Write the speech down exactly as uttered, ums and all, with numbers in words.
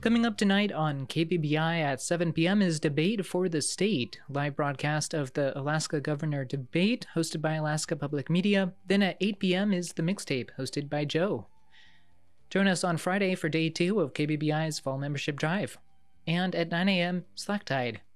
Coming up tonight on K B B I at seven p.m. is Debate for the State, live broadcast of the Alaska Governor Debate hosted by Alaska Public Media. Then at eight p.m. is The Mixtape hosted by Joe. Join us on Friday for day two of K B B I's Fall Membership Drive. And at nine a.m., Slack Tide,